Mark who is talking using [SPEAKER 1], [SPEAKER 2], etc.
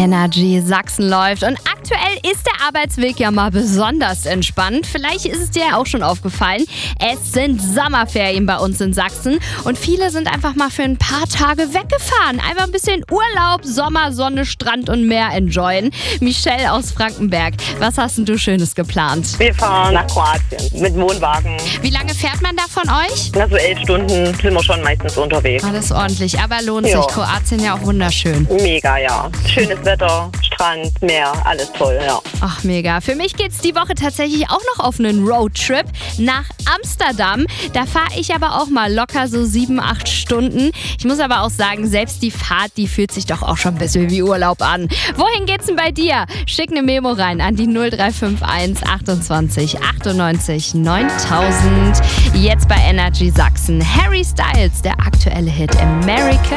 [SPEAKER 1] Energy Sachsen läuft und aktuell ist der Arbeitsweg ja mal besonders entspannt. Vielleicht ist es dir ja auch schon aufgefallen. Es sind Sommerferien bei uns in Sachsen und viele sind einfach mal für ein paar Tage weggefahren. Einfach ein bisschen Urlaub, Sommer, Sonne, Strand und Meer enjoyen. Michelle aus Frankenberg, was hast denn du Schönes geplant?
[SPEAKER 2] Wir fahren nach Kroatien mit Wohnwagen.
[SPEAKER 1] Wie lange fährt man da von euch?
[SPEAKER 2] Na, so 11 Stunden sind wir schon meistens unterwegs.
[SPEAKER 1] Alles ordentlich, aber lohnt
[SPEAKER 2] Ja.
[SPEAKER 1] sich. Kroatien ja auch wunderschön.
[SPEAKER 2] Mega, ja. Schönes Wetter, Strand, Meer, alles toll, ja.
[SPEAKER 1] Ach, mega. Für mich geht's die Woche tatsächlich auch noch auf einen Roadtrip nach Amsterdam. Da fahre ich aber auch mal locker so 7-8 Stunden. Ich muss aber auch sagen, selbst die Fahrt, die fühlt sich doch auch schon ein bisschen wie Urlaub an. Wohin geht's denn bei dir? Schick eine Memo rein an die 0351 28 98 9000. Jetzt bei Energy Sachsen. Harry Styles, der aktuelle Hit American